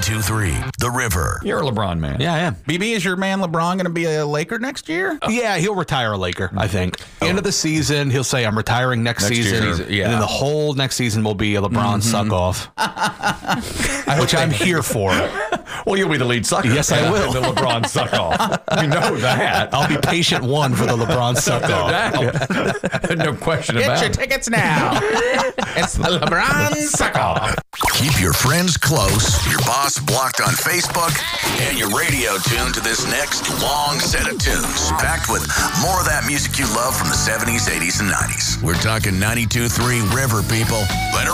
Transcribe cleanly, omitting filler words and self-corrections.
92.3 The River. You're a LeBron man. Yeah, I am. BB, is your man LeBron going to be a Laker next year? Yeah, he'll retire a Laker, I think. End of the season, he'll say, I'm retiring next season. year. And then the whole next season will be a LeBron suck-off, which I'm here for. Well, you'll be the lead sucker. Yes, I will. The LeBron suck off. You know that. I'll be patient one for the LeBron suck-off. No question about Get your it. tickets now. It's the LeBron suck-off. Keep your friends close, your boss blocked on Facebook, and your radio tuned to this next long set of tunes, packed with more of that music you love from the 70s, 80s, and 90s. We're talking 92.3 River, people. Let her